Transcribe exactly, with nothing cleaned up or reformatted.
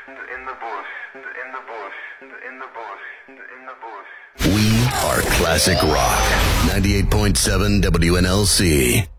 in the bush, in the bush, in the bush, in the bush. We are Classic Rock. ninety-eight point seven W N L C.